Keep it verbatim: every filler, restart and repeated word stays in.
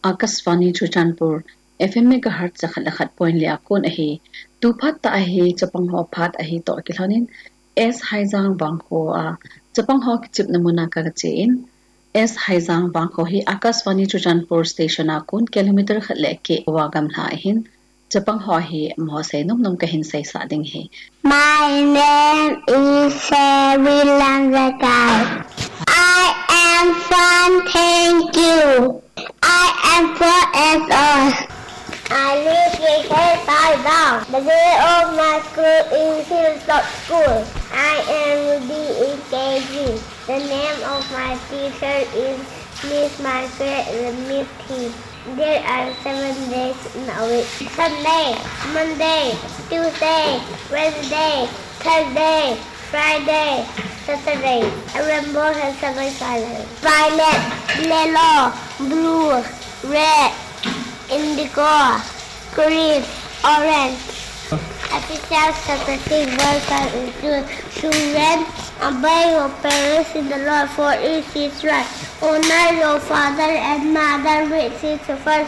Akasvani Chuchanpur F M megahertz zakhat lakhat point le akon ahi tuphat ta ahi chapang ho phat ahi to kilhonin S haizang bangko a chapang ho chip namuna ka chain S haizang bangko hi Akasvani Chuchanpur station akon kilometer khat le ke wagam na hin chapang ho hi mo se num num ka hin sai sa ding hi. My name is Sherry Lanzakai. I am from Thank you. I am four years old. I live in Kaisai. The name of my school is Hilltop School. I am reading in K G. The name of my teacher is Miss Margaret and Miss T. There are seven days in a week. Sunday, Monday, Tuesday, Wednesday, Thursday, Friday, Saturday. A rainbow has seven colors. Violet, yellow, blue, red, indigo, green, orange. Official Saturday welcome include children, obey your parents in the Lord for it is right. Honor your father and mother which is the first